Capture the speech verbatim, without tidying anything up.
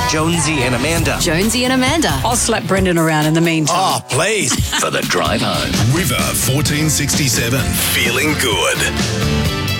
Jonesy and Amanda. Jonesy and Amanda. I'll slap Brendan around in the meantime. Oh, please. For the drive home. River fourteen sixty-seven. Feeling good.